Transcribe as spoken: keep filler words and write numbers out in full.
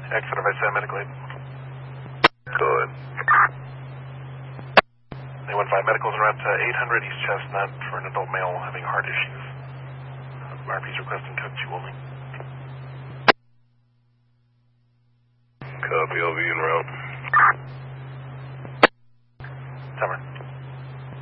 Exeter by San Medical aid. Go ahead. eight one five medicals around to eight hundred East Chestnut for an adult male having heart issues. Uh, R P's requesting code two only. Copy, I'll be en route. Summer.